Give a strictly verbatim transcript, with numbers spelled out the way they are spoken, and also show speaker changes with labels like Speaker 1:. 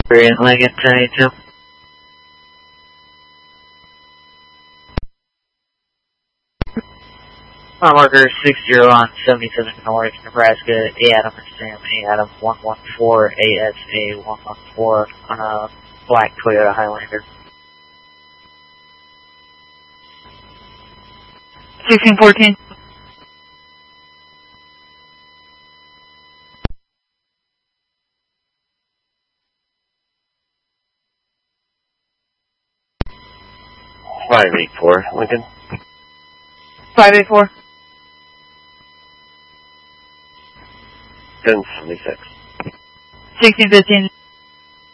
Speaker 1: Green Lincoln ten eighty-two. Mile marker six zero on seventy-seven North, Nebraska, A Adam and Sam, A Adam one one four, A S A one one four on a black Toyota Highlander.
Speaker 2: sixteen fourteen.
Speaker 3: five eight four, Lincoln.
Speaker 2: five eight four.
Speaker 3: ten seventy-six.
Speaker 2: sixteen fifteen.